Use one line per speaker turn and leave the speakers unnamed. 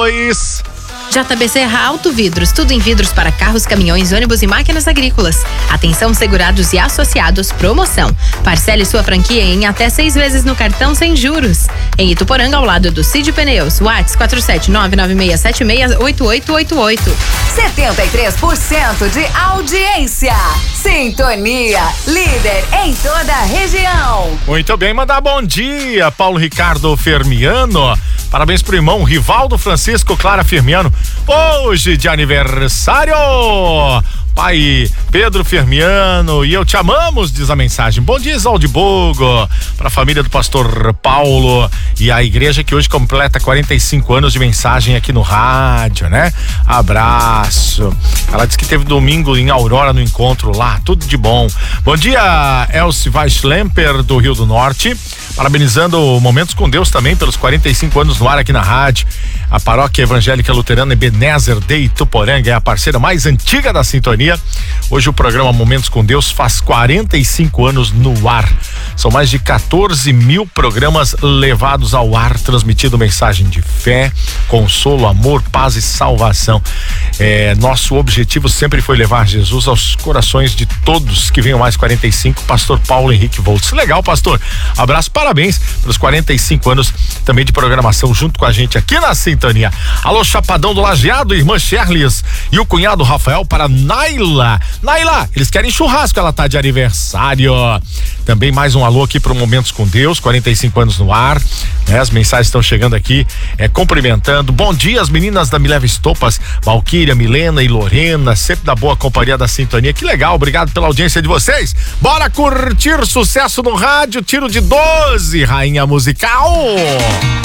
2.
JBC Auto Vidros, tudo em vidros para carros, caminhões, ônibus e máquinas agrícolas. Atenção segurados e associados, promoção. Parcele sua franquia em até 6 vezes no cartão sem juros. Em Ituporanga, ao lado do Cid Pneus. WhatsApp 47996768888.
73% de audiência. Sintonia, líder em toda a região.
Muito bem, mandar bom dia, Paulo Ricardo Fermiano. Parabéns pro irmão Rivaldo Francisco Clara Firmiano, hoje de aniversário. Pai Pedro Firmiano, e eu te amamos, diz a mensagem. Bom dia, Zaldibogo, para a família do pastor Paulo e a igreja que hoje completa 45 anos de mensagem aqui no rádio, né? Abraço. Ela disse que teve domingo em Aurora no encontro lá, tudo de bom. Bom dia, Elci Weisschlemper do Rio do Norte, parabenizando Momentos com Deus também pelos 45 anos no ar aqui na rádio. A Paróquia Evangélica Luterana Ebenezer de Ituporanga é a parceira mais antiga da sintonia. Hoje o programa Momentos com Deus faz 45 anos no ar. São mais de 14 mil programas levados ao ar, transmitindo mensagem de fé, consolo, amor, paz e salvação. Nosso objetivo sempre foi levar Jesus aos corações de todos que venham mais 45. Pastor Paulo Henrique Voltz. Legal, pastor. Abraço, parabéns pelos 45 anos também de programação junto com a gente aqui na sintonia. Alô, Chapadão do Lajeado, irmã Sherlis e o cunhado Rafael para Naila, eles querem churrasco, ela tá de aniversário. Também mais um alô aqui pro Momentos com Deus, 45 anos no ar, né? As mensagens estão chegando aqui, cumprimentando. Bom dia, as meninas da Me Leva Estopas, Valquíria, Milena e Lorena, sempre da boa companhia da sintonia. Que legal, obrigado pela audiência de vocês. Bora curtir sucesso no rádio, tiro de 12, rainha musical.